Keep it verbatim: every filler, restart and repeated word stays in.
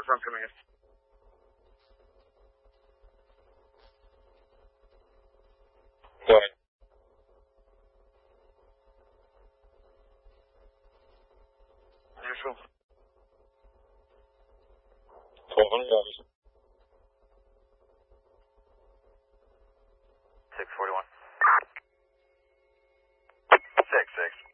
from command. What? Neutral. twelve hundred dollars. six forty-one. six six.